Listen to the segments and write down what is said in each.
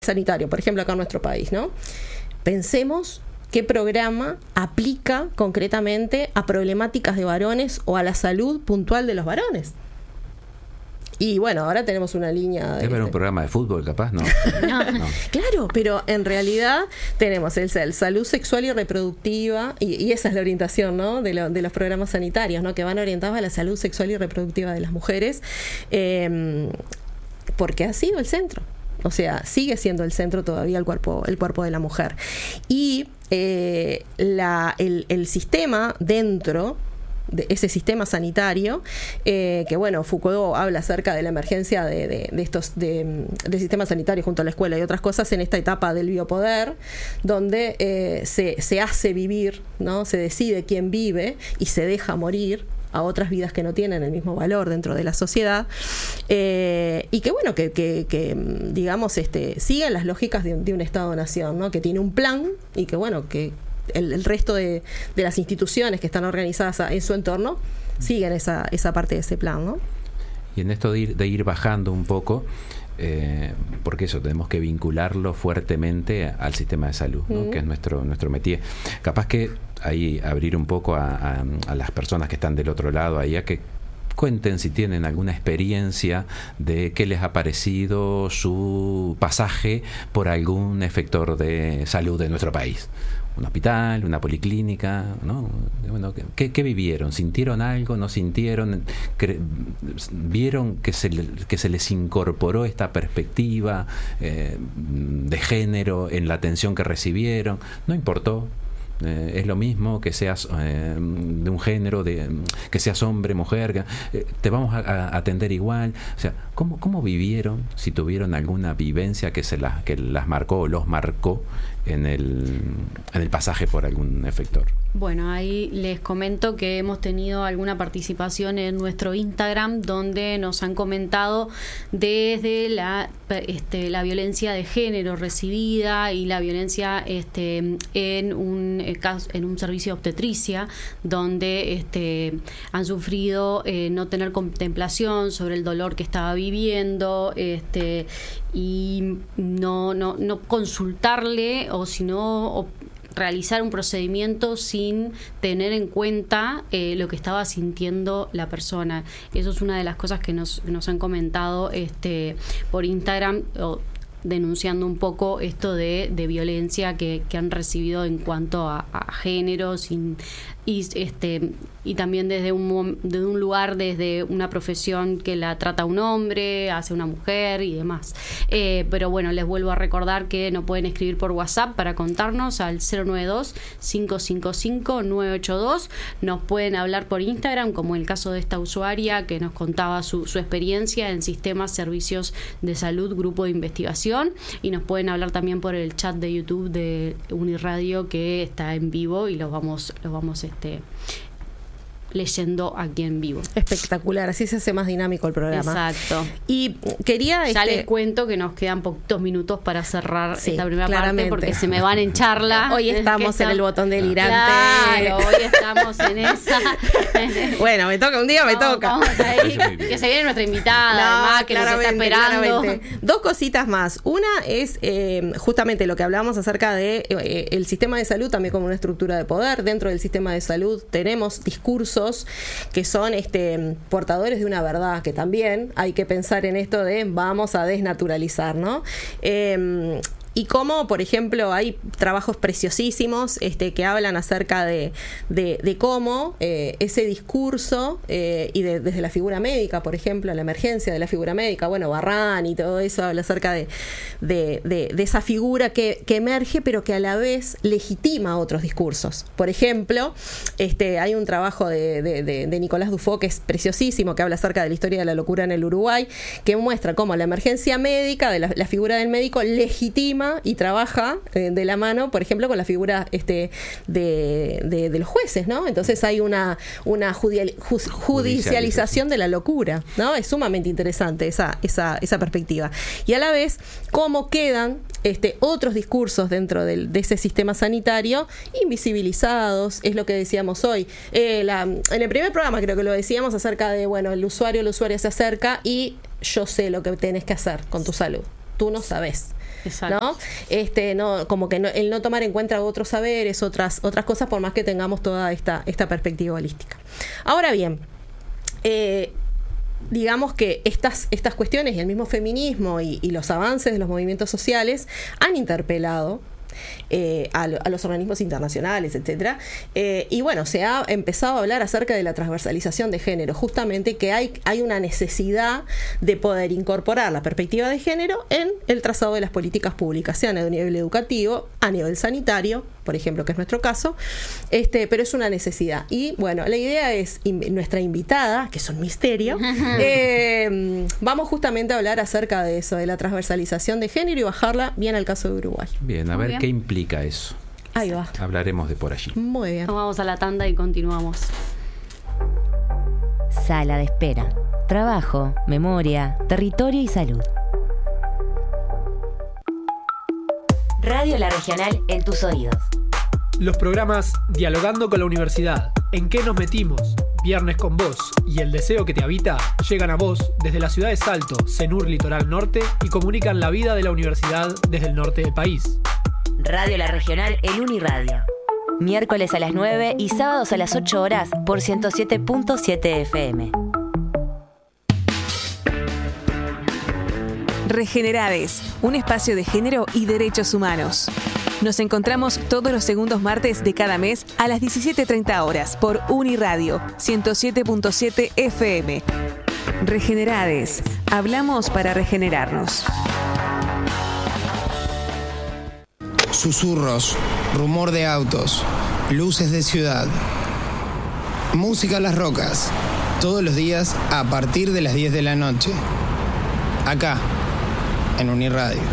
sanitario, por ejemplo acá en nuestro país, ¿no? Pensemos qué programa aplica concretamente a problemáticas de varones o a la salud puntual de los varones. Y bueno, ahora tenemos una línea de... ¿Es ver un programa de fútbol, capaz? No. No. Claro, pero en realidad tenemos el salud sexual y reproductiva, y esa es la orientación, ¿no? de los programas sanitarios, ¿no? Que van orientados a la salud sexual y reproductiva de las mujeres, porque ha sido el centro. O sea, sigue siendo el centro todavía el cuerpo de la mujer. Y el sistema dentro de ese sistema sanitario, que bueno, Foucault habla acerca de la emergencia del sistema sanitario junto a la escuela y otras cosas en esta etapa del biopoder, donde se hace vivir, ¿no? Se decide quién vive y se deja morir a otras vidas que no tienen el mismo valor dentro de la sociedad, y que bueno, que digamos, siguen las lógicas de un Estado-nación, ¿no? Que tiene un plan y que bueno, que el resto de las instituciones que están organizadas en su entorno siguen esa parte de ese plan, ¿no? Y en esto de ir bajando un poco, porque eso tenemos que vincularlo fuertemente al sistema de salud, ¿no? Que es nuestro métier. Capaz que ahí abrir un poco a las personas que están del otro lado, ahí a que cuenten si tienen alguna experiencia de qué les ha parecido su pasaje por algún efector de salud de nuestro país. Un hospital, una policlínica, ¿no? Bueno, ¿qué vivieron? ¿Sintieron algo? ¿No sintieron? ¿Vieron que se les incorporó esta perspectiva de género en la atención que recibieron? ¿No importó? Es lo mismo que seas de un género, que seas hombre, mujer, te vamos a atender igual. O sea, ¿cómo vivieron, si tuvieron alguna vivencia que las marcó o los marcó en el pasaje por algún efector? Bueno, ahí les comento que hemos tenido alguna participación en nuestro Instagram donde nos han comentado desde la violencia de género recibida y la violencia en un servicio de obstetricia donde han sufrido no tener contemplación sobre el dolor que estaba viviendo y no consultarle o realizar un procedimiento sin tener en cuenta lo que estaba sintiendo la persona. Eso es una de las cosas que nos han comentado por Instagram, denunciando un poco esto de violencia que han recibido en cuanto a género, y también desde un lugar, desde una profesión que la trata un hombre hacia una mujer y demás. Pero bueno, les vuelvo a recordar que nos pueden escribir por WhatsApp para contarnos al 092-555-982. Nos pueden hablar por Instagram, como el caso de esta usuaria que nos contaba su experiencia en Sistemas Servicios de Salud, Grupo de Investigación, y nos pueden hablar también por el chat de YouTube de Uniradio, que está en vivo y los vamos leyendo aquí en vivo. Espectacular, así se hace más dinámico el programa. Exacto. Y quería... Ya les cuento que nos quedan poquitos minutos para cerrar esta primera parte, porque se me van en charla. Hoy estamos en el botón delirante. Claro, hoy estamos en esa. Bueno, me toca, un día me toca. Vamos ahí, que se viene nuestra invitada, además, que nos está esperando. Claramente. Dos cositas más. Una es justamente lo que hablamos acerca de el sistema de salud también como una estructura de poder. Dentro del sistema de salud tenemos discursos que son portadores de una verdad, que también hay que pensar en esto de vamos a desnaturalizar, ¿no? Y como, por ejemplo, hay trabajos preciosísimos que hablan acerca de cómo ese discurso y desde la figura médica, por ejemplo, la emergencia de la figura médica, bueno, Barran y todo eso habla acerca de esa figura que emerge, pero que a la vez legitima otros discursos. Por ejemplo, hay un trabajo de Nicolás Dufo que es preciosísimo, que habla acerca de la historia de la locura en el Uruguay, que muestra cómo la emergencia médica, de la figura del médico, legitima y trabaja de la mano, por ejemplo, con la figura de los jueces, ¿no? Entonces hay una judicialización de la locura, ¿no? Es sumamente interesante esa perspectiva. Y a la vez, cómo quedan otros discursos dentro de ese sistema sanitario invisibilizados, es lo que decíamos hoy. En el primer programa creo que lo decíamos acerca de, bueno, la usuaria se acerca y yo sé lo que tenés que hacer con tu salud. Tú no sabés. ¿no? No, como que el no tomar en cuenta otros saberes, otras cosas, por más que tengamos toda esta perspectiva holística. Ahora bien, digamos que estas cuestiones y el mismo feminismo y los avances de los movimientos sociales han interpelado a los organismos internacionales, etcétera, y bueno, se ha empezado a hablar acerca de la transversalización de género, justamente que hay una necesidad de poder incorporar la perspectiva de género en el trazado de las políticas públicas, sea a nivel educativo, a nivel sanitario, por ejemplo, que es nuestro caso, pero es una necesidad. Y bueno, la idea es, nuestra invitada, que es un misterio, vamos justamente a hablar acerca de eso, de la transversalización de género y bajarla bien al caso de Uruguay. Bien, a ver qué implica eso. Ahí va. Hablaremos de por allí. Muy bien. Nos vamos a la tanda y continuamos. Sala de espera. Trabajo, memoria, territorio y salud. Radio La Regional en tus oídos. Los programas Dialogando con la Universidad, ¿En qué nos metimos?, Viernes con vos y El deseo que te habita llegan a vos desde la ciudad de Salto, Senur Litoral Norte, y comunican la vida de la universidad desde el norte del país. Radio La Regional en Uniradio. Miércoles a las 9 y sábados a las 8 horas por 107.7 FM. Regenerades, un espacio de género y derechos humanos. Nos encontramos todos los segundos martes de cada mes a las 17:30 horas por Uniradio 107.7 FM. Regenerades, hablamos para regenerarnos. Susurros, rumor de autos, luces de ciudad. Música a las rocas, todos los días a partir de las 10 de la noche. Acá, en Uniradio.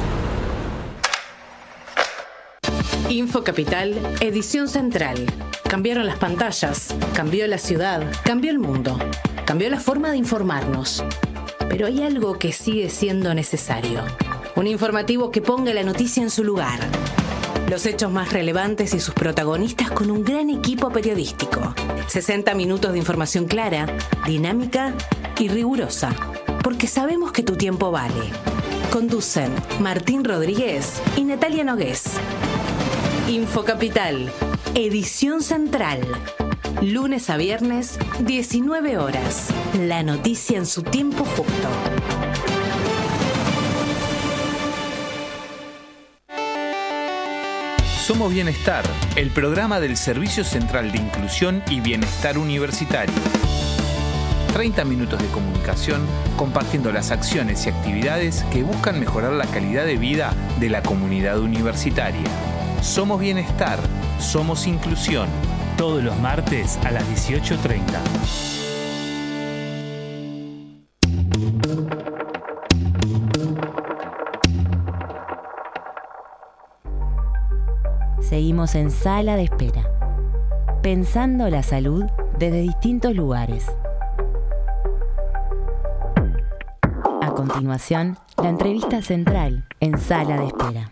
Info Capital, edición central. Cambiaron las pantallas, cambió la ciudad, cambió el mundo, cambió la forma de informarnos. Pero hay algo que sigue siendo necesario. Un informativo que ponga la noticia en su lugar. Los hechos más relevantes y sus protagonistas con un gran equipo periodístico. 60 minutos de información clara, dinámica y rigurosa. Porque sabemos que tu tiempo vale. Conducen Martín Rodríguez y Natalia Nogués. Info Capital, edición central. Lunes a viernes, 19 horas. La noticia en su tiempo justo. Somos Bienestar, el programa del Servicio Central de Inclusión y Bienestar Universitario. 30 minutos de comunicación compartiendo las acciones y actividades que buscan mejorar la calidad de vida de la comunidad universitaria. Somos Bienestar, somos Inclusión. Todos los martes a las 18:30. Seguimos en Sala de Espera, pensando la salud desde distintos lugares. A continuación, la entrevista central en Sala de Espera.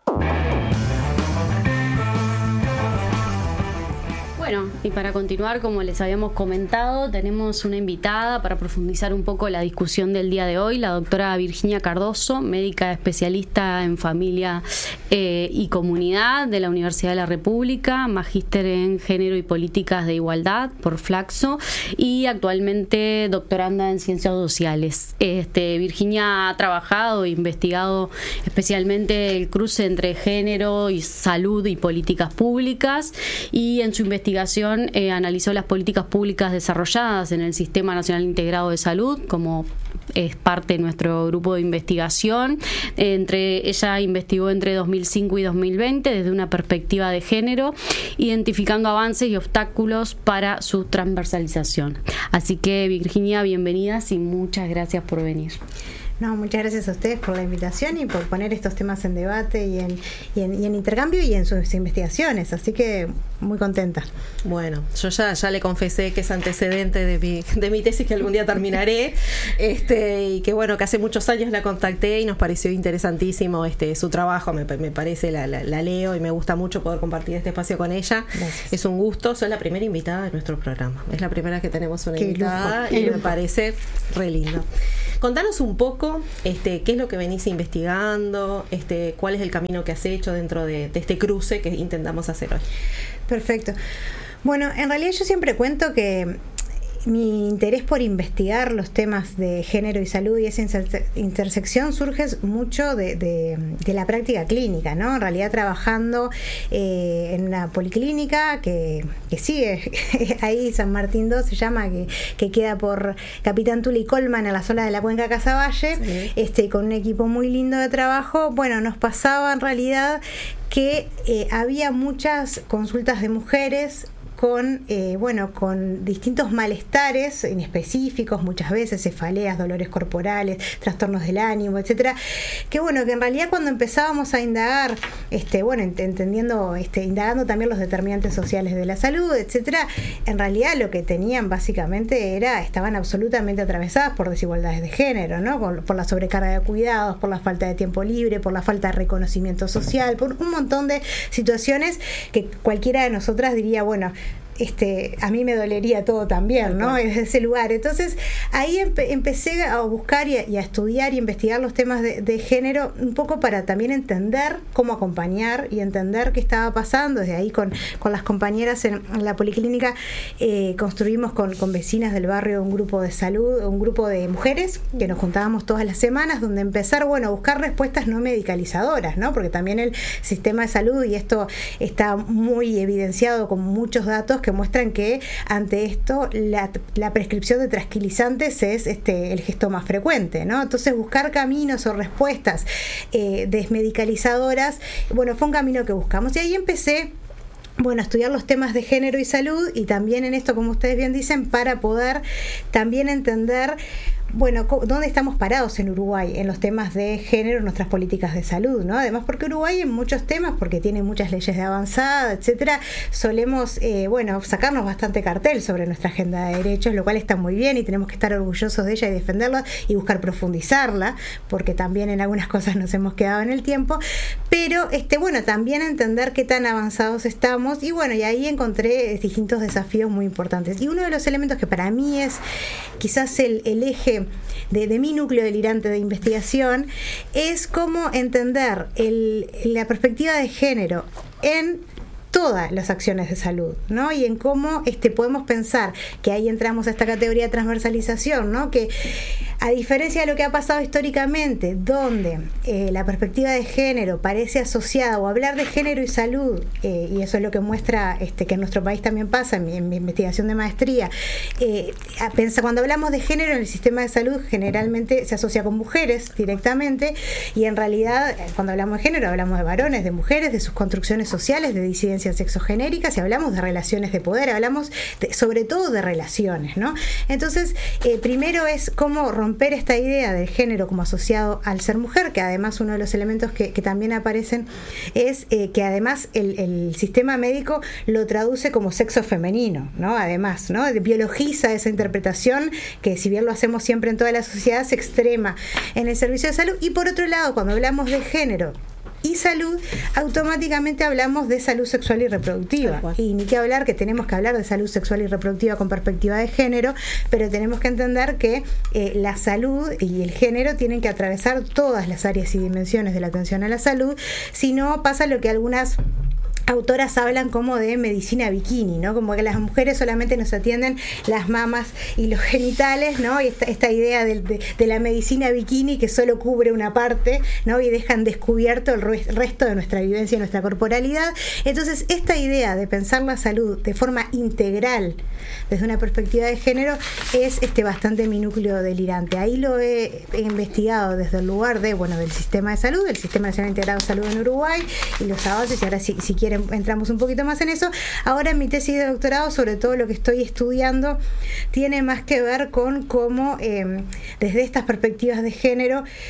Bueno, y para continuar, como les habíamos comentado, tenemos una invitada para profundizar un poco la discusión del día de hoy, la doctora Virginia Cardoso, médica especialista en familia y comunidad de la Universidad de la República, magíster en género y políticas de igualdad por Flaxo y actualmente doctoranda en ciencias sociales. Virginia ha trabajado e investigado especialmente el cruce entre género y salud y políticas públicas, y en su investigación analizó las políticas públicas desarrolladas en el Sistema Nacional Integrado de Salud, como es parte de nuestro grupo de investigación. Ella investigó entre 2005 y 2020 desde una perspectiva de género, identificando avances y obstáculos para su transversalización. Así que, Virginia, bienvenidas y muchas gracias por venir. No, muchas gracias a ustedes por la invitación y por poner estos temas en debate y en intercambio y en sus investigaciones. Así que muy contenta. Bueno, yo ya le confesé que es antecedente de mi tesis que algún día terminaré, y que bueno, que hace muchos años la contacté y nos pareció interesantísimo su trabajo, me parece, la leo y me gusta mucho poder compartir este espacio con ella. Gracias. Es un gusto, soy la primera invitada de nuestro programa, es la primera que tenemos una invitada y me parece re lindo. Contanos un poco qué es lo que venís investigando, cuál es el camino que has hecho dentro de este cruce que intentamos hacer hoy. Perfecto. Bueno, en realidad yo siempre cuento que mi interés por investigar los temas de género y salud y esa intersección surge mucho de la práctica clínica, ¿no? En realidad trabajando en una policlínica que sigue ahí, San Martín 2 se llama, que queda por Capitán Tula y Colman en la zona de la Cuenca Casaballe, con un equipo muy lindo de trabajo. Bueno, nos pasaba en realidad que había muchas consultas de mujeres con distintos malestares inespecíficos, muchas veces cefaleas, dolores corporales, trastornos del ánimo, etcétera, que en realidad cuando empezábamos a indagar, indagando también los determinantes sociales de la salud, etcétera, en realidad lo que tenían básicamente estaban absolutamente atravesadas por desigualdades de género, ¿no? Por la sobrecarga de cuidados, por la falta de tiempo libre, por la falta de reconocimiento social, por un montón de situaciones que cualquiera de nosotras diría, a mí me dolería todo también, ¿no? Desde ese lugar. Entonces, ahí empecé a buscar y a estudiar y investigar los temas de género, un poco para también entender cómo acompañar y entender qué estaba pasando. Desde ahí con las compañeras en la policlínica construimos con vecinas del barrio un grupo de salud, un grupo de mujeres que nos juntábamos todas las semanas, donde empezar, a buscar respuestas no medicalizadoras, ¿no? Porque también el sistema de salud, y esto está muy evidenciado con muchos datos que muestran que ante esto la prescripción de tranquilizantes es el gesto más frecuente, ¿no? Entonces buscar caminos o respuestas desmedicalizadoras, fue un camino que buscamos y ahí empecé a estudiar los temas de género y salud y también en esto, como ustedes bien dicen, para poder también entender dónde estamos parados en Uruguay en los temas de género, nuestras políticas de salud, ¿no? Además, porque Uruguay en muchos temas, porque tiene muchas leyes de avanzada, etcétera, solemos, sacarnos bastante cartel sobre nuestra agenda de derechos, lo cual está muy bien y tenemos que estar orgullosos de ella y defenderla y buscar profundizarla, porque también en algunas cosas nos hemos quedado en el tiempo, pero, también entender qué tan avanzados estamos y ahí encontré distintos desafíos muy importantes. Y uno de los elementos que para mí es quizás el eje de mi núcleo delirante de investigación es cómo entender la perspectiva de género en todas las acciones de salud, ¿no? Y en cómo podemos pensar que ahí entramos a esta categoría de transversalización, ¿no? Que a diferencia de lo que ha pasado históricamente, donde la perspectiva de género parece asociada, o hablar de género y salud, y eso es lo que muestra que en nuestro país también pasa, en mi investigación de maestría, cuando hablamos de género en el sistema de salud generalmente se asocia con mujeres directamente, y en realidad cuando hablamos de género hablamos de varones, de mujeres, de sus construcciones sociales, de disidencias sexogenéricas, y hablamos de relaciones de poder, hablamos sobre todo de relaciones, ¿no? Entonces, primero es cómo romper esta idea del género como asociado al ser mujer, que además uno de los elementos que también aparecen es que además el sistema médico lo traduce como sexo femenino, ¿no? Además, ¿no? Biologiza esa interpretación que, si bien lo hacemos siempre en toda la sociedad, se extrema en el servicio de salud. Y por otro lado, cuando hablamos de género y salud, automáticamente hablamos de salud sexual y reproductiva. Y ni que hablar que tenemos que hablar de salud sexual y reproductiva con perspectiva de género, pero tenemos que entender que la salud y el género tienen que atravesar todas las áreas y dimensiones de la atención a la salud, si no pasa lo que algunas autoras hablan como de medicina bikini, ¿no? Como que las mujeres solamente nos atienden las mamas y los genitales, ¿no? Y esta idea de la medicina bikini que solo cubre una parte, ¿no? Y dejan descubierto el resto de nuestra vivencia y nuestra corporalidad. Entonces, esta idea de pensar la salud de forma integral desde una perspectiva de género es bastante mi núcleo delirante. Ahí lo he investigado desde el lugar del sistema de salud, del Sistema Nacional Integrado de Salud en Uruguay, y los avances, y ahora si quieren entramos un poquito más en eso. Ahora en mi tesis de doctorado, sobre todo lo que estoy estudiando, tiene más que ver con cómo desde estas perspectivas de género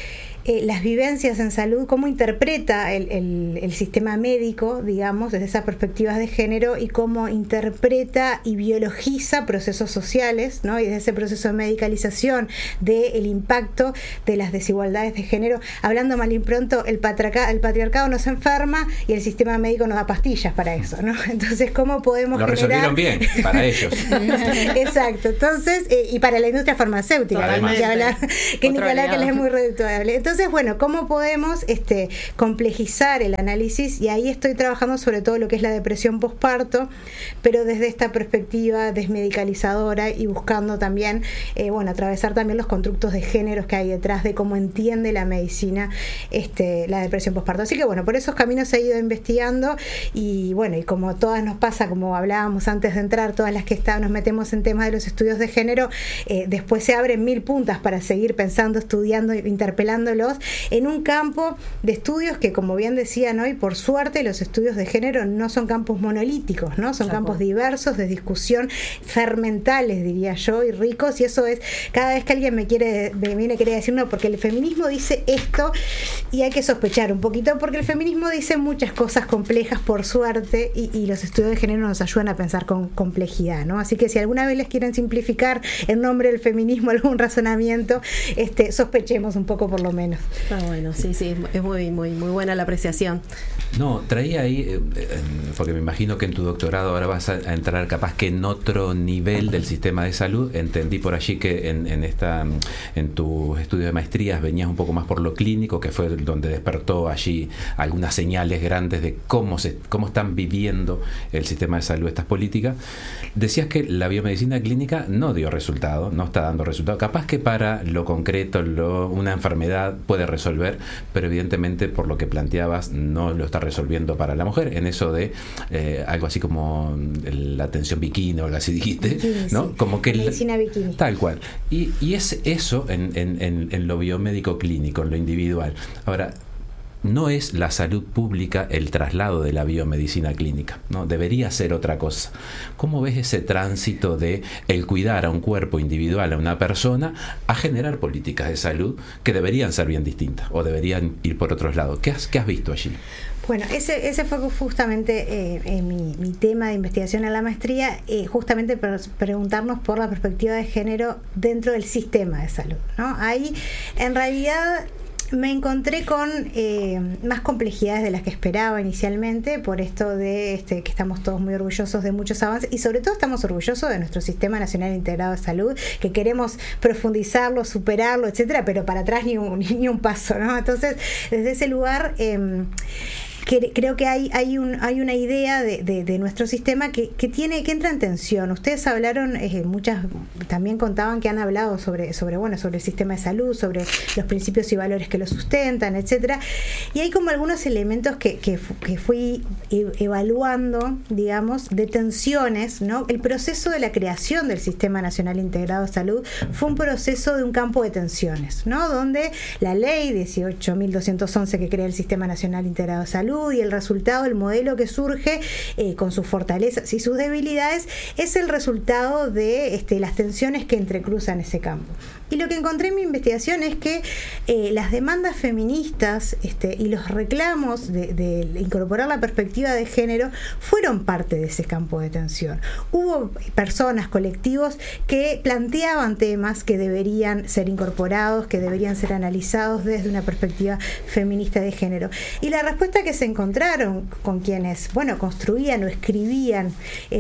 las vivencias en salud, cómo interpreta el sistema médico, digamos, desde esas perspectivas de género, y cómo interpreta y biologiza procesos sociales, ¿no? Y desde ese proceso de medicalización del impacto de las desigualdades de género. Hablando mal y pronto, el patriarcado nos enferma y el sistema médico nos da pastillas para eso, ¿no? Entonces, ¿cómo podemos lo resolvieron bien para ellos? Exacto. Entonces, y para la industria farmacéutica, que ni hablar que les es muy redituable. Entonces, bueno, ¿cómo podemos complejizar el análisis? Y ahí estoy trabajando sobre todo lo que es la depresión posparto, pero desde esta perspectiva desmedicalizadora y buscando también, atravesar también los constructos de géneros que hay detrás de cómo entiende la medicina la depresión posparto. Así que, bueno, por esos caminos he ido investigando y, bueno, y como todas nos pasa, como hablábamos antes de entrar, todas las que nos metemos en temas de los estudios de género, después se abren 1000 puntas para seguir pensando, estudiando, interpelándolos en un campo de estudios que, como bien decían hoy, por suerte los estudios de género no son campos monolíticos, ¿no? Son campos diversos de discusión, fermentales, diría yo, y ricos, y eso es, cada vez que alguien me viene a querer decir, no, porque el feminismo dice esto, y hay que sospechar un poquito, porque el feminismo dice muchas cosas complejas, por suerte, y los estudios de género nos ayudan a pensar con complejidad, ¿no? Así que si alguna vez les quieren simplificar en nombre del feminismo algún razonamiento, sospechemos un poco por lo menos. Bueno, sí, es muy buena la apreciación. No, traía ahí, porque me imagino que en tu doctorado ahora vas a entrar capaz que en otro nivel del sistema de salud. Entendí por allí que en tu estudio de maestrías venías un poco más por lo clínico, que fue donde despertó allí algunas señales grandes de cómo están viviendo el sistema de salud estas políticas. Decías que la biomedicina clínica no dio resultado, no está dando resultado. Capaz que para lo concreto, una enfermedad puede resolver, pero evidentemente por lo que planteabas no lo está resolviendo para la mujer. En eso de algo así como la atención bikini o algo así dijiste, bikini, ¿no? Sí. Como que medicina bikini. Tal cual. Y es eso en lo biomédico clínico, en lo individual. Ahora, no es la salud pública el traslado de la biomedicina clínica, ¿no? Debería ser otra cosa. ¿Cómo ves ese tránsito de el cuidar a un cuerpo individual, a una persona, a generar políticas de salud que deberían ser bien distintas o deberían ir por otros lados? ¿Qué has visto allí? Bueno, ese fue justamente mi tema de investigación en la maestría, justamente preguntarnos por la perspectiva de género dentro del sistema de salud, ¿no? Ahí, en realidad, me encontré con más complejidades de las que esperaba inicialmente, por esto de que estamos todos muy orgullosos de muchos avances, y sobre todo estamos orgullosos de nuestro Sistema Nacional Integrado de Salud, que queremos profundizarlo, superarlo, etcétera, pero para atrás ni un paso, ¿no? Entonces, desde ese lugar creo que hay una idea de nuestro sistema que entra en tensión. Ustedes hablaron, muchas también contaban que han hablado sobre el sistema de salud, sobre los principios y valores que lo sustentan, etcétera. Y hay como algunos elementos que fui evaluando, digamos, de tensiones, ¿no? El proceso de la creación del Sistema Nacional Integrado de Salud fue un proceso de un campo de tensiones, ¿no? Donde la ley 18.211 que crea el Sistema Nacional Integrado de Salud y el resultado, el modelo que surge con sus fortalezas y sus debilidades, es el resultado de las tensiones que entrecruzan ese campo. Y lo que encontré en mi investigación es que las demandas feministas y los reclamos de incorporar la perspectiva de género fueron parte de ese campo de tensión. Hubo personas, colectivos, que planteaban temas que deberían ser incorporados, que deberían ser analizados desde una perspectiva feminista de género. Y la respuesta que se encontraron con quienes, construían o escribían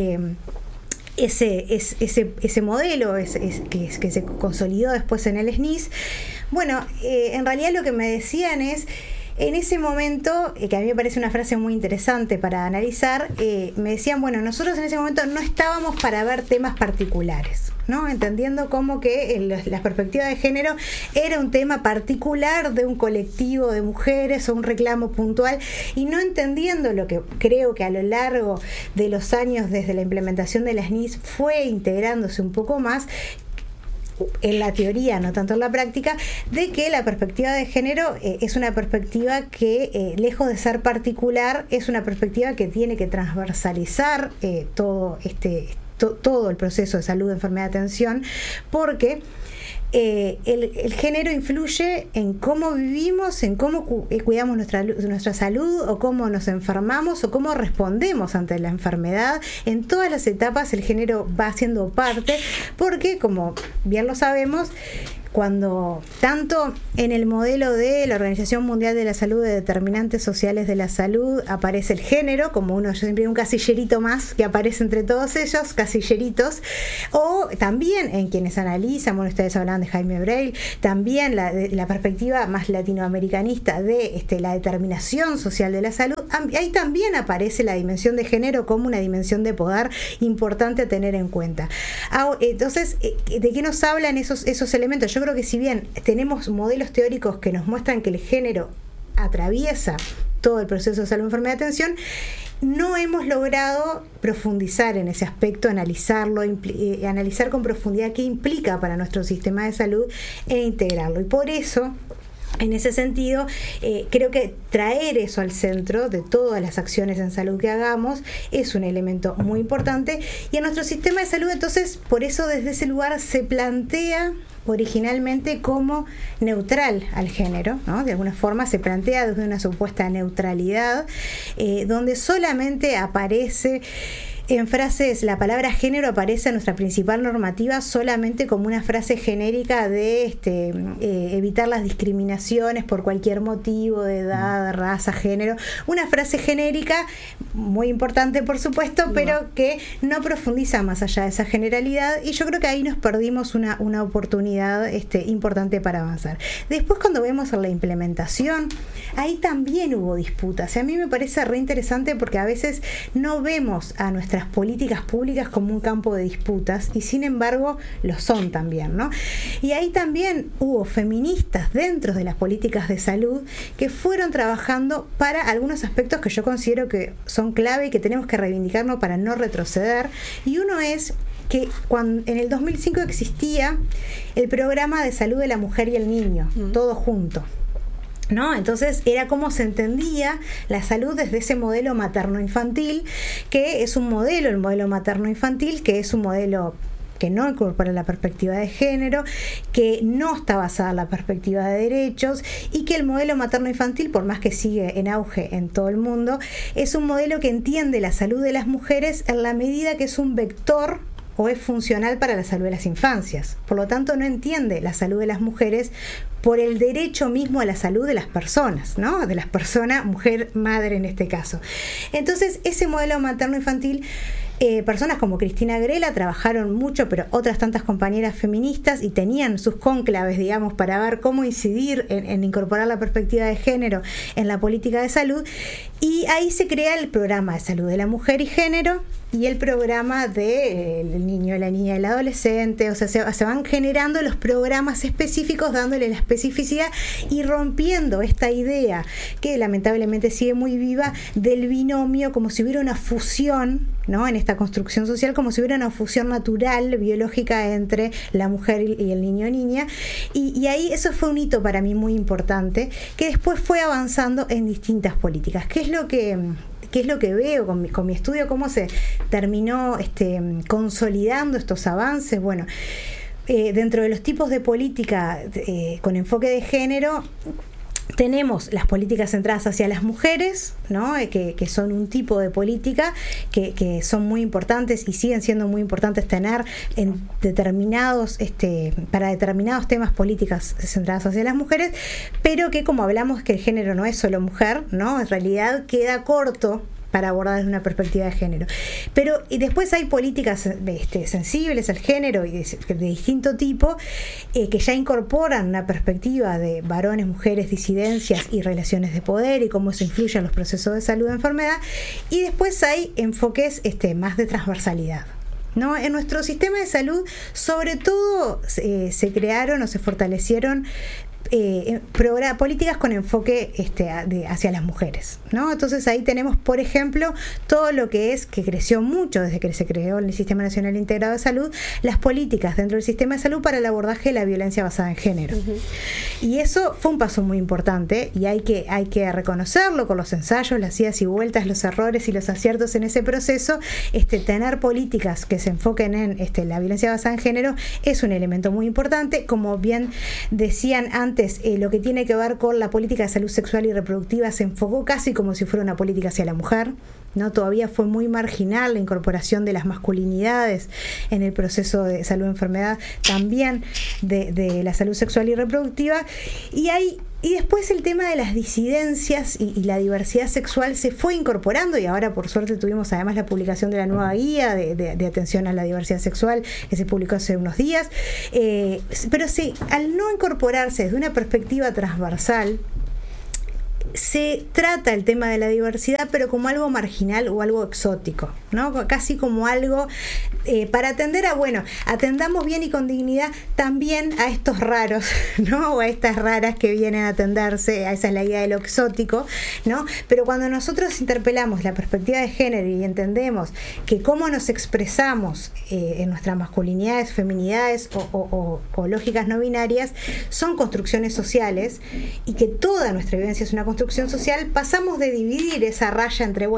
ese modelo que se consolidó después en el SNIS, en realidad lo que me decían es, en ese momento, que a mí me parece una frase muy interesante para analizar, me decían, nosotros en ese momento no estábamos para ver temas particulares, ¿no? Entendiendo como que la perspectiva de género era un tema particular de un colectivo de mujeres o un reclamo puntual, y no entendiendo lo que creo que a lo largo de los años desde la implementación de la SNIS fue integrándose un poco más en la teoría, no tanto en la práctica, de que la perspectiva de género es una perspectiva que, lejos de ser particular, es una perspectiva que tiene que transversalizar todo el proceso de salud, enfermedad, atención, porque el género influye en cómo vivimos, en cómo cuidamos nuestra salud, o cómo nos enfermamos, o cómo respondemos ante la enfermedad. En todas las etapas el género va siendo parte, porque, como bien lo sabemos, cuando tanto en el modelo de la Organización Mundial de la Salud de determinantes sociales de la salud aparece el género como yo siempre digo, un casillerito más que aparece entre todos ellos, casilleritos, o también en quienes analizan, bueno, ustedes hablan de Jaime Breil, también la perspectiva más latinoamericanista de la determinación social de la salud, ahí también aparece la dimensión de género como una dimensión de poder importante a tener en cuenta. Entonces, ¿de qué nos hablan esos elementos? Yo creo que si bien tenemos modelos teóricos que nos muestran que el género atraviesa todo el proceso de salud, enfermedad y atención, no hemos logrado profundizar en ese aspecto, analizarlo, analizar con profundidad qué implica para nuestro sistema de salud e integrarlo. Y por eso, en ese sentido, creo que traer eso al centro de todas las acciones en salud que hagamos es un elemento muy importante. Y en nuestro sistema de salud, entonces, por eso desde ese lugar se plantea originalmente como neutral al género, ¿no? De alguna forma se plantea desde una supuesta neutralidad, donde solamente aparece en frases, la palabra género aparece en nuestra principal normativa solamente como una frase genérica de evitar las discriminaciones por cualquier motivo, de edad, raza, género. Una frase genérica, muy importante por supuesto, pero que no profundiza más allá de esa generalidad, y yo creo que ahí nos perdimos una oportunidad importante para avanzar. Después, cuando vemos en la implementación, ahí también hubo disputas. A mí me parece re interesante porque a veces no vemos a nuestras políticas públicas como un campo de disputas, y sin embargo lo son también, ¿no? Y ahí también hubo feministas dentro de las políticas de salud que fueron trabajando para algunos aspectos que yo considero que son clave y que tenemos que reivindicarnos para no retroceder. Y uno es que en el 2005 existía el programa de salud de la mujer y el niño, todo junto, ¿no? Entonces era como se entendía la salud desde ese modelo materno-infantil, que es un modelo, el modelo materno-infantil, que es un modelo que no incorpora la perspectiva de género, que no está basada en la perspectiva de derechos, y que el modelo materno-infantil, por más que sigue en auge en todo el mundo, es un modelo que entiende la salud de las mujeres en la medida que es un vector o es funcional para la salud de las infancias. Por lo tanto, no entiende la salud de las mujeres por el derecho mismo a la salud de las personas, ¿no? De las personas, mujer, madre en este caso. Entonces, ese modelo materno-infantil, personas como Cristina Grela trabajaron mucho, pero otras tantas compañeras feministas, y tenían sus cónclaves, digamos, para ver cómo incidir en incorporar la perspectiva de género en la política de salud, y ahí se crea el programa de salud de la mujer y género, y el programa del niño, la niña y el adolescente. O sea, se van generando los programas específicos, dándole la especificidad y rompiendo esta idea que lamentablemente sigue muy viva del binomio, como si hubiera una fusión, ¿no? En esta construcción social, como si hubiera una fusión natural, biológica, entre la mujer y el niño o niña. Y ahí eso fue un hito para mí muy importante, que después fue avanzando en distintas políticas. ¿Qué es lo que veo con mi estudio? ¿Cómo se terminó consolidando estos avances? Bueno, dentro de los tipos de política con enfoque de género, tenemos las políticas centradas hacia las mujeres, ¿no? Que son un tipo de política que son muy importantes y siguen siendo muy importantes tener en determinados, para determinados temas, políticas centradas hacia las mujeres, pero que, como hablamos, que el género no es solo mujer, ¿no? En realidad queda corto para abordar desde una perspectiva de género. Pero y después hay políticas sensibles al género y de distinto tipo, que ya incorporan una perspectiva de varones, mujeres, disidencias y relaciones de poder y cómo eso influye en los procesos de salud y enfermedad. Y después hay enfoques más de transversalidad, ¿no? En nuestro sistema de salud, sobre todo, se crearon o se fortalecieron políticas con enfoque hacia las mujeres, ¿no? Entonces ahí tenemos, por ejemplo, todo lo que creció mucho desde que se creó el Sistema Nacional Integrado de Salud, las políticas dentro del sistema de salud para el abordaje de la violencia basada en género. Y eso fue un paso muy importante y hay que reconocerlo con los ensayos, las idas y vueltas, los errores y los aciertos en ese proceso. Tener políticas que se enfoquen en la violencia basada en género es un elemento muy importante. Como bien decían antes, lo que tiene que ver con la política de salud sexual y reproductiva se enfocó casi como si fuera una política hacia la mujer, ¿no? Todavía fue muy marginal la incorporación de las masculinidades en el proceso de salud-enfermedad, también de la salud sexual y reproductiva. Y después el tema de las disidencias y la diversidad sexual se fue incorporando, y ahora por suerte tuvimos además la publicación de la nueva guía de atención a la diversidad sexual que se publicó hace unos días. Pero sí, al no incorporarse desde una perspectiva transversal, se trata el tema de la diversidad, pero como algo marginal o algo exótico, ¿no? Casi como algo para atender atendamos bien y con dignidad también a estos raros, ¿no? O a estas raras que vienen a atenderse, esa es la idea de lo exótico, ¿no? Pero cuando nosotros interpelamos la perspectiva de género y entendemos que cómo nos expresamos en nuestras masculinidades, feminidades o lógicas no binarias son construcciones sociales, y que toda nuestra vivencia es una construcción social, pasamos de dividir esa raya entre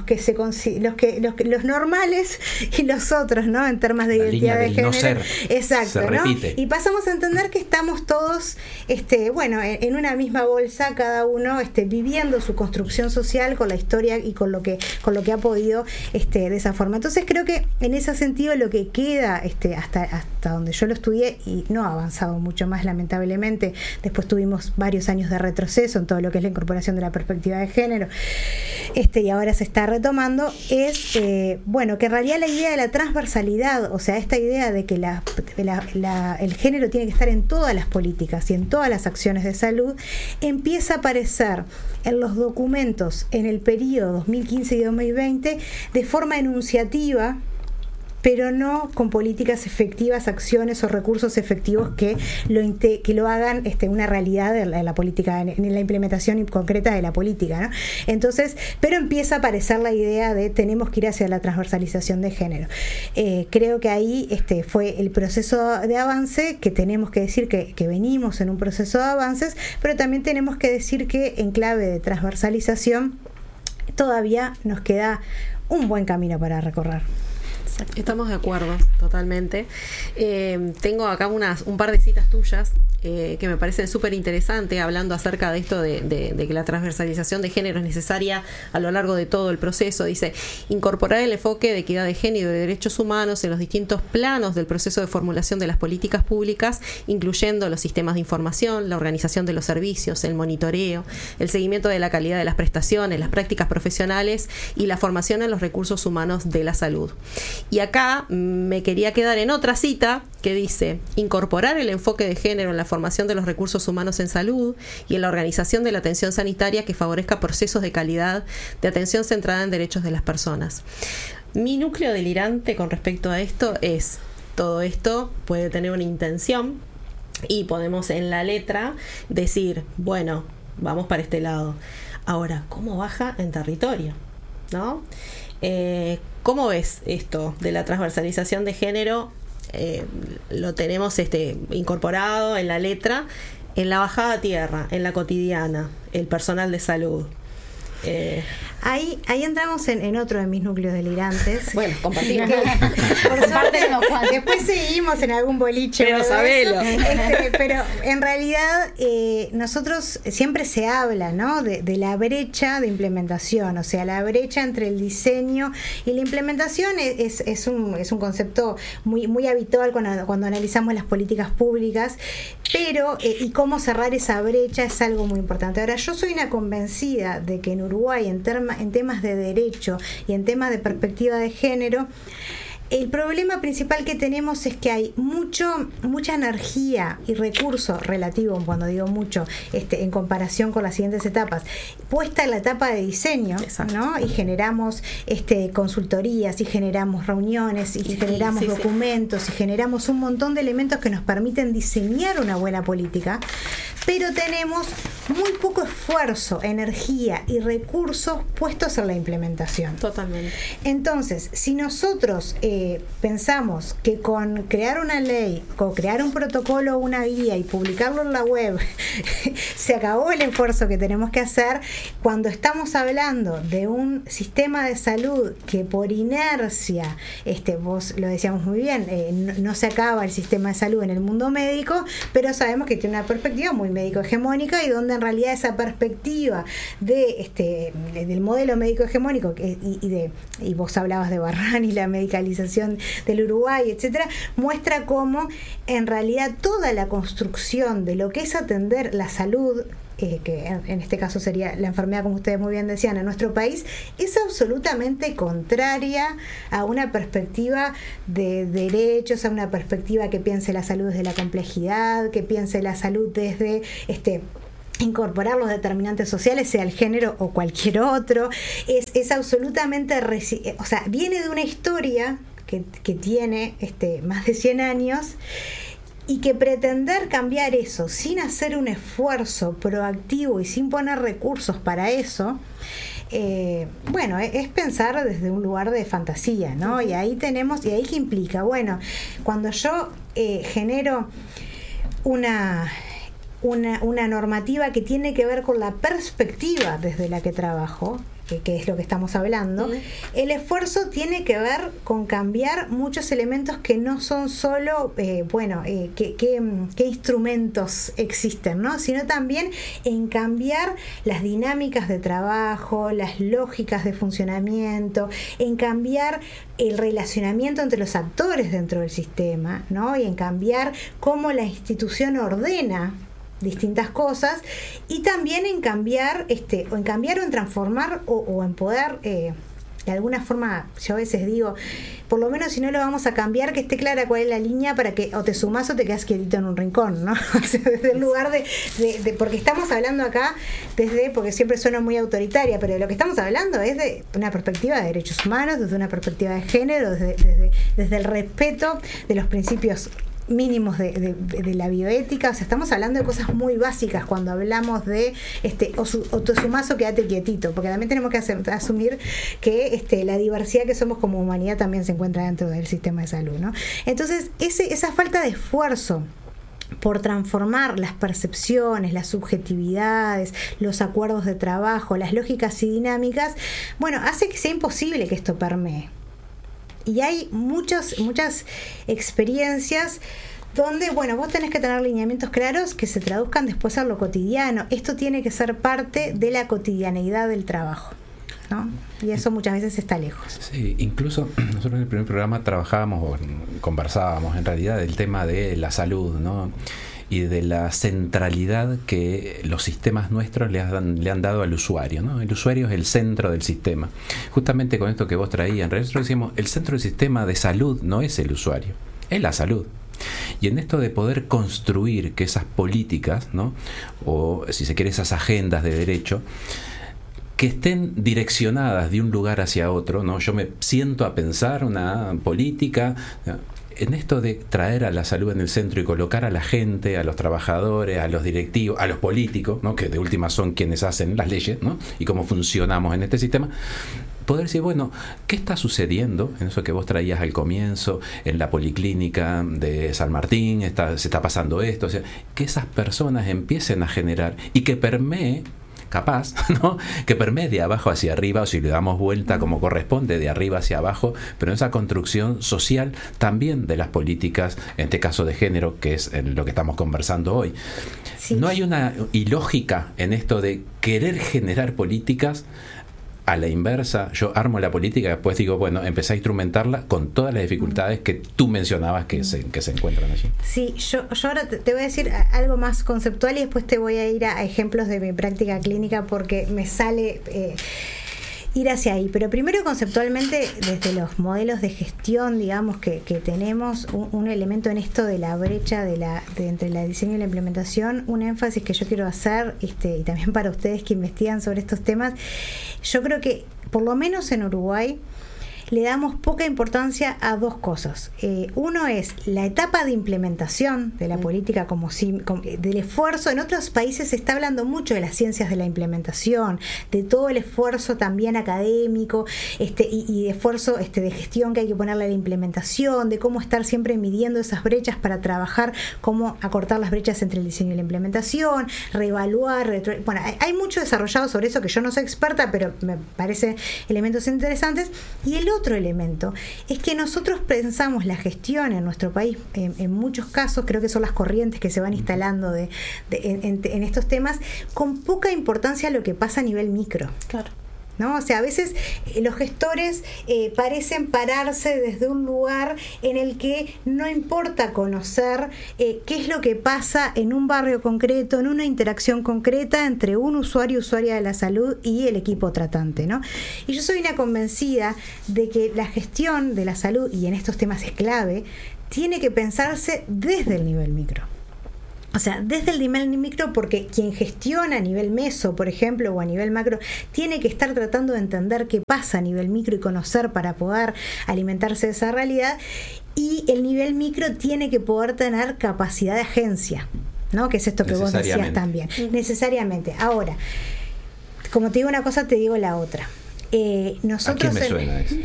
los normales y los otros, ¿no? En términos de identidad de género. No ser. Exacto, ¿no? Y pasamos a entender que estamos todos en una misma bolsa, cada uno donde su construcción social con la historia y con lo que ha podido de esa forma. Entonces creo que en ese sentido lo que queda hasta donde yo lo estudié, y no ha avanzado mucho más lamentablemente, después tuvimos varios años de retroceso en todo lo que es la incorporación de la perspectiva de género, y ahora se está retomando, es que en realidad la idea de la transversalidad, o sea, esta idea de que el género tiene que estar en todas las políticas y en todas las acciones de salud, empieza a aparecer en los documentos en el periodo 2015 y 2020 de forma enunciativa, pero no con políticas efectivas, acciones o recursos efectivos que lo hagan una realidad en la política, en la implementación concreta de la política, ¿no? Entonces, pero empieza a aparecer la idea de tenemos que ir hacia la transversalización de género. Creo que ahí fue el proceso de avance, que tenemos que decir que venimos en un proceso de avances, pero también tenemos que decir que en clave de transversalización todavía nos queda un buen camino para recorrer. Estamos de acuerdo, totalmente. Tengo acá un par de citas tuyas que me parecen súper interesantes, hablando acerca de esto de que la transversalización de género es necesaria a lo largo de todo el proceso. Dice: incorporar el enfoque de equidad de género y de derechos humanos en los distintos planos del proceso de formulación de las políticas públicas, incluyendo los sistemas de información, la organización de los servicios, el monitoreo, el seguimiento de la calidad de las prestaciones, las prácticas profesionales y la formación en los recursos humanos de la salud. Y acá me quería quedar en otra cita que dice: incorporar el enfoque de género en la formación de los recursos humanos en salud y en la organización de la atención sanitaria que favorezca procesos de calidad de atención centrada en derechos de las personas. Mi núcleo delirante con respecto a esto es: todo esto puede tener una intención y podemos en la letra decir, bueno, vamos para este lado. Ahora, ¿cómo baja en territorio? ¿No? ¿Cómo ves esto de la transversalización de género? Lo tenemos incorporado en la letra, en la bajada a tierra, en la cotidiana, el personal de salud. Ahí entramos en otro de mis núcleos delirantes. Bueno, compartimos. Por suerte, después seguimos en algún boliche. Pero sabelo. Pero en realidad nosotros siempre se habla, ¿no? de la brecha de implementación, o sea, la brecha entre el diseño y la implementación es un concepto muy habitual cuando analizamos las políticas públicas, pero y cómo cerrar esa brecha es algo muy importante. Ahora, yo soy una convencida de que en Uruguay, en temas de derecho y en temas de perspectiva de género, el problema principal que tenemos es que hay mucha energía y recurso relativo, cuando digo mucho, en comparación con las siguientes etapas, puesta en la etapa de diseño, ¿no? Y generamos consultorías, y generamos reuniones, y generamos documentos, y generamos un montón de elementos que nos permiten diseñar una buena política. pero tenemos muy poco esfuerzo, energía y recursos puestos en la implementación. Totalmente. Entonces, si nosotros pensamos que con crear una ley, con crear un protocolo o una guía y publicarlo en la web, se acabó el esfuerzo que tenemos que hacer, cuando estamos hablando de un sistema de salud que por inercia, vos lo decíamos muy bien, no se acaba el sistema de salud en el mundo médico, pero sabemos que tiene una perspectiva muy médico hegemónica y donde en realidad esa perspectiva del modelo médico hegemónico y vos hablabas de Barrani, la medicalización del Uruguay, etcétera, muestra cómo en realidad toda la construcción de lo que es atender la salud, que en este caso sería la enfermedad, como ustedes muy bien decían, en nuestro país, es absolutamente contraria a una perspectiva de derechos, a una perspectiva que piense la salud desde la complejidad, que piense la salud desde incorporar los determinantes sociales, sea el género o cualquier otro. Es absolutamente, viene de una historia que tiene más de 100 años, y que pretender cambiar eso sin hacer un esfuerzo proactivo y sin poner recursos para eso, es pensar desde un lugar de fantasía, ¿no? Y ahí ¿qué implica? Bueno, cuando yo genero una normativa que tiene que ver con la perspectiva desde la que trabajo, que es lo que estamos hablando, el esfuerzo tiene que ver con cambiar muchos elementos que no son solo, qué instrumentos existen, ¿no? Sino también en cambiar las dinámicas de trabajo, las lógicas de funcionamiento, en cambiar el relacionamiento entre los actores dentro del sistema, ¿no? Y en cambiar cómo la institución ordena distintas cosas, y también en cambiar o en transformar o en poder de alguna forma, yo a veces digo, por lo menos si no lo vamos a cambiar, que esté clara cuál es la línea para que o te sumás o te quedas quietito en un rincón, ¿no? O sea, desde el lugar de porque estamos hablando acá porque siempre suena muy autoritaria, pero de lo que estamos hablando es de una perspectiva de derechos humanos, desde una perspectiva de género, desde el respeto de los principios mínimos de la bioética. O sea, estamos hablando de cosas muy básicas cuando hablamos de o te sumás o quédate quietito, porque también tenemos que asumir que la diversidad que somos como humanidad también se encuentra dentro del sistema de salud, ¿no? Entonces, esa falta de esfuerzo por transformar las percepciones, las subjetividades, los acuerdos de trabajo, las lógicas y dinámicas, hace que sea imposible que esto permee. Y hay muchas experiencias donde, vos tenés que tener lineamientos claros que se traduzcan después a lo cotidiano. Esto tiene que ser parte de la cotidianeidad del trabajo, ¿no? Y eso muchas veces está lejos. Sí, incluso nosotros en el primer programa conversábamos en realidad del tema de la salud, ¿no? Y de la centralidad que los sistemas nuestros le han dado al usuario, ¿no? El usuario es el centro del sistema. Justamente con esto que vos traías, nosotros decíamos, el centro del sistema de salud no es el usuario, es la salud. Y en esto de poder construir que esas políticas, ¿no? O si se quiere esas agendas de derecho, que estén direccionadas de un lugar hacia otro, ¿no? Yo me siento a pensar una política, en esto de traer a la salud en el centro y colocar a la gente, a los trabajadores, a los directivos, a los políticos, ¿no? Que de última son quienes hacen las leyes, ¿no? Y cómo funcionamos en este sistema, poder decir, ¿qué está sucediendo en eso que vos traías al comienzo, en la policlínica de San Martín, se está pasando esto? O sea, que esas personas empiecen a generar y que permee, capaz, ¿no? Que permee de abajo hacia arriba, o si le damos vuelta como corresponde, de arriba hacia abajo, pero en esa construcción social también de las políticas, en este caso de género, que es en lo que estamos conversando hoy. Sí. No hay una ilógica en esto de querer generar políticas a la inversa. Yo armo la política y después digo, empecé a instrumentarla con todas las dificultades que tú mencionabas que se encuentran allí. Sí, yo ahora te voy a decir algo más conceptual y después te voy a ir a ejemplos de mi práctica clínica porque me sale ir hacia ahí. Pero primero conceptualmente, desde los modelos de gestión, digamos, que tenemos un elemento en esto de la brecha entre la diseño y la implementación, un énfasis que yo quiero hacer, y también para ustedes que investigan sobre estos temas. Yo creo que, por lo menos en Uruguay, le damos poca importancia a dos cosas. Uno es la etapa de implementación de la política del esfuerzo. En otros países se está hablando mucho de las ciencias de la implementación, de todo el esfuerzo también académico y de esfuerzo de gestión que hay que ponerle a la implementación, de cómo estar siempre midiendo esas brechas para trabajar, cómo acortar las brechas entre el diseño y la implementación, reevaluar, bueno, hay mucho desarrollado sobre eso que yo no soy experta, pero me parece elementos interesantes. Y el otro elemento es que nosotros pensamos la gestión en nuestro país, en muchos casos, creo que son las corrientes que se van instalando en estos temas, con poca importancia a lo que pasa a nivel micro. Claro. ¿No? O sea, a veces los gestores parecen pararse desde un lugar en el que no importa conocer qué es lo que pasa en un barrio concreto, en una interacción concreta entre un usuario, usuaria de la salud y el equipo tratante, ¿no? Y yo soy una convencida de que la gestión de la salud, y en estos temas es clave, tiene que pensarse desde el nivel micro. O sea, desde el nivel micro, porque quien gestiona a nivel meso, por ejemplo, o a nivel macro, tiene que estar tratando de entender qué pasa a nivel micro y conocer para poder alimentarse de esa realidad. Y el nivel micro tiene que poder tener capacidad de agencia, ¿no? Que es esto que vos decías también. Necesariamente. Ahora, como te digo una cosa, te digo la otra. Nosotros ¿A quién me suena eso?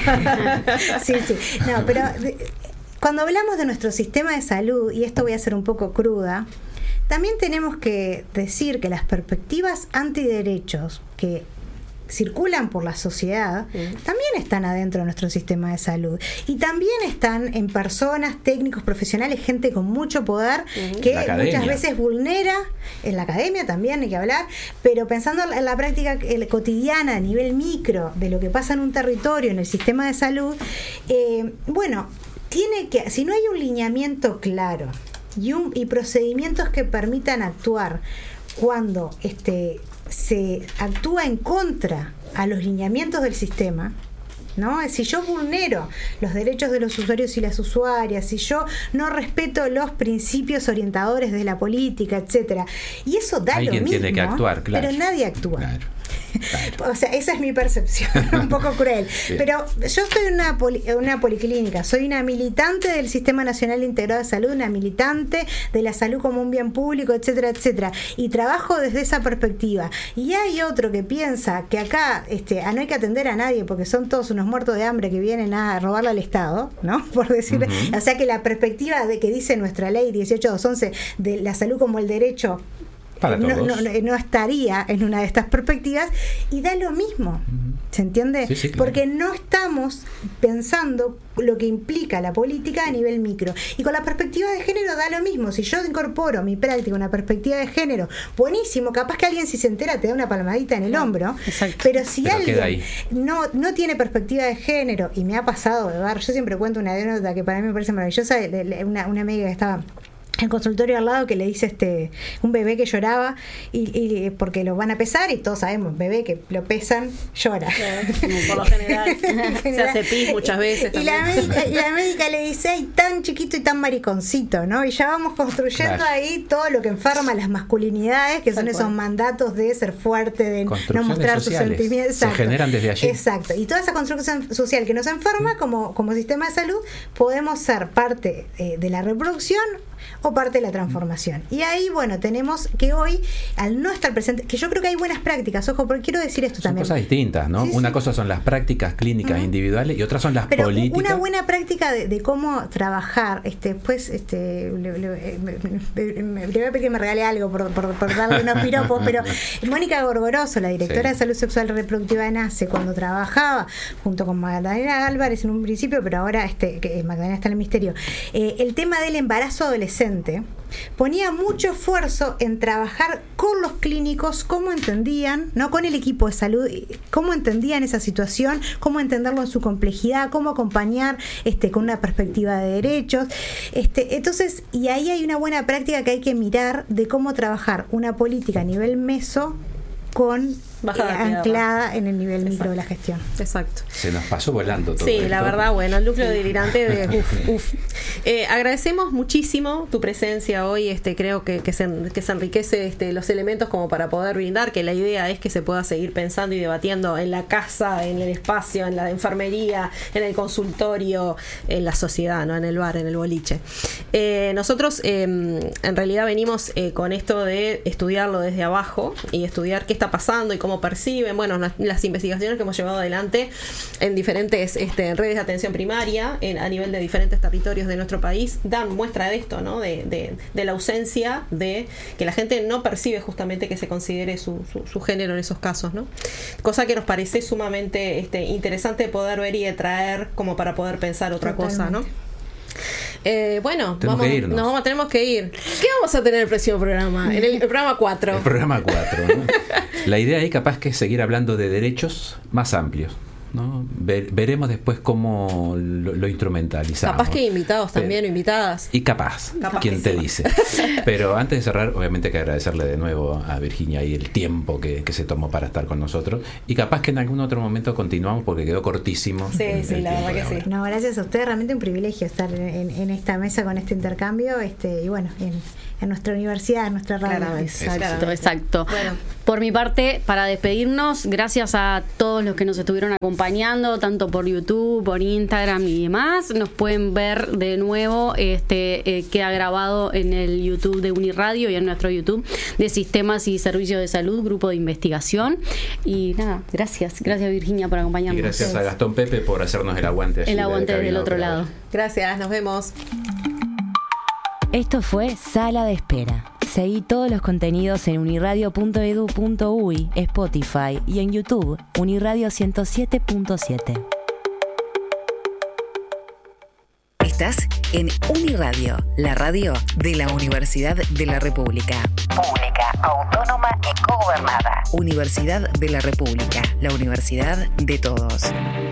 Sí. No, pero cuando hablamos de nuestro sistema de salud, y esto voy a ser un poco cruda, también tenemos que decir que las perspectivas antiderechos que circulan por la sociedad también están adentro de nuestro sistema de salud, y también están en personas, técnicos, profesionales, gente con mucho poder que muchas veces vulnera, en la academia también hay que hablar, pero pensando en la práctica cotidiana a nivel micro de lo que pasa en un territorio, en el sistema de salud, si no hay un lineamiento claro y procedimientos que permitan actuar cuando se actúa en contra a los lineamientos del sistema, ¿no? Si yo vulnero los derechos de los usuarios y las usuarias, si yo no respeto los principios orientadores de la política, etcétera, y eso da lo mismo, tiene que actuar, claro, pero nadie actúa. Claro. O sea, esa es mi percepción, un poco cruel. Pero yo estoy en una policlínica, soy una militante del Sistema Nacional Integrado de Salud, una militante de la salud como un bien público, etcétera, etcétera, y trabajo desde esa perspectiva. Y hay otro que piensa que acá no hay que atender a nadie porque son todos unos muertos de hambre que vienen a robarle al Estado, ¿no? Por decir, o sea que la perspectiva de que dice nuestra ley 18211 de la salud como el derecho no estaría en una de estas perspectivas, y da lo mismo, ¿se entiende? Sí, claro. Porque no estamos pensando lo que implica la política a nivel micro, y con la perspectiva de género da lo mismo. Si yo incorporo mi práctica una perspectiva de género, buenísimo, capaz que alguien, si se entera, te da una palmadita en el hombro. Exacto. Pero si alguien no tiene perspectiva de género, y me ha pasado de ver, yo siempre cuento una anécdota que para mí me parece maravillosa, una amiga que estaba en el consultorio al lado, que le dice un bebé que lloraba y porque lo van a pesar, y todos sabemos, bebé que lo pesan llora, por lo general se hace pis muchas veces y la médica le dice, ay, tan chiquito y tan mariconcito, ¿no? Y ya vamos construyendo ahí todo lo que enferma las masculinidades, que son esos mandatos de ser fuerte, de no mostrar sus sentimientos. Se generan desde allí. Exacto. Y toda esa construcción social que nos enferma como sistema de salud, podemos ser parte de la reproducción o parte de la transformación. Y ahí, bueno, tenemos que hoy, al no estar presente, que yo creo que hay buenas prácticas, ojo, porque quiero decir esto también. Son cosas distintas, ¿no? Una cosa son las prácticas clínicas individuales y otras son las políticas. Una buena práctica de cómo trabajar, pues, le voy a pedir que me regale algo por darle unos piropos, pero Mónica Gorgoroso, la directora de Salud Sexual y Reproductiva de NACE, cuando trabajaba junto con Magdalena Álvarez en un principio, pero ahora que Magdalena está en el ministerio, el tema del embarazo adolescente, ponía mucho esfuerzo en trabajar con los clínicos, cómo entendían, no con el equipo de salud, cómo entendían esa situación, cómo entenderlo en su complejidad, cómo acompañar con una perspectiva de derechos. Entonces, y ahí hay una buena práctica que hay que mirar de cómo trabajar una política a nivel meso con anclada en el nivel micro de la gestión. Exacto. Se nos pasó volando todo. Sí, esto. la verdad, bueno, el núcleo delirante de agradecemos muchísimo tu presencia hoy. Creo que se enriquece los elementos como para poder brindar, que la idea es que se pueda seguir pensando y debatiendo en la casa, en el espacio, en la enfermería, en el consultorio, en la sociedad, ¿no? En el bar, en el boliche. Nosotros en realidad venimos con esto de estudiarlo desde abajo y estudiar qué está pasando y cómo perciben, bueno, las investigaciones que hemos llevado adelante en diferentes redes de atención primaria a nivel de diferentes territorios de nuestro país dan muestra de esto, ¿no? De la ausencia de que la gente no percibe justamente que se considere su género en esos casos, ¿no? Cosa que nos parece sumamente interesante poder ver y de traer como para poder pensar otra cosa, ¿no? Bueno, tenemos que ir. ¿Qué vamos a tener en el próximo programa? En el programa 4. El programa 4, ¿no? La idea ahí capaz que es seguir hablando de derechos más amplios, ¿no? Veremos después cómo lo instrumentalizamos. Capaz que invitados también, o invitadas. Y capaz quien te dice. Pero antes de cerrar, obviamente hay que agradecerle de nuevo a Virginia y el tiempo que se tomó para estar con nosotros. Y capaz que en algún otro momento continuamos porque quedó cortísimo. Sí, la verdad que sí. No, gracias a ustedes, realmente un privilegio estar en esta mesa con este intercambio, y bueno, en nuestra universidad, en nuestra radio. Exacto. Bueno, por mi parte, para despedirnos, gracias a todos los que nos estuvieron acompañando, tanto por YouTube, por Instagram y demás. Nos pueden ver de nuevo, queda grabado en el YouTube de Uniradio y en nuestro YouTube de Sistemas y Servicios de Salud, Grupo de Investigación. Y nada, gracias Virginia por acompañarnos. Y gracias a Gastón Pepe por hacernos el aguante. El aguante del otro lado. Gracias, nos vemos. Esto fue Sala de Espera. Seguí todos los contenidos en uniradio.edu.uy, Spotify y en YouTube, Uniradio 107.7. Estás en Uniradio, la radio de la Universidad de la República. Pública, autónoma y cogobernada. Universidad de la República, la universidad de todos.